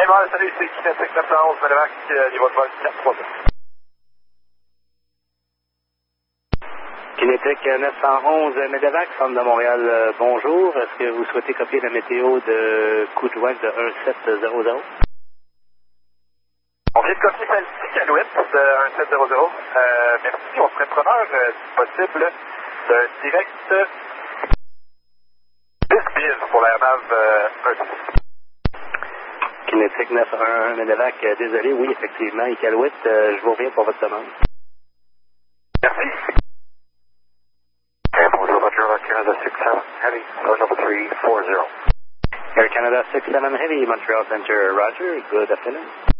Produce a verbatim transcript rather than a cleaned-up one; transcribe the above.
Noir, salut, c'est Kinetic neuf cent onze, Medevac, euh, niveau de vol quatre trois deux. Kinetic neuf cent onze, Medevac, centre de Montréal, euh, bonjour. Est-ce que vous souhaitez copier la météo de Coudouac de un sept zéro zéro? On vient de copier celle-ci, Calouette, de un sept zéro zéro. Euh, merci, on serait preneur, euh, si possible, d'un direct dix mille pour la nave euh, un six. Kinetic neuf cent un, Medevac, euh, désolé, oui, effectivement, Iqaluit, euh, je vous reviens pour votre demande. Merci. Air Bonjour, Montreal, Canada six seven, heavy, phone number three four zero. Air Canada six seven Heavy, Montreal Center, Roger, good afternoon.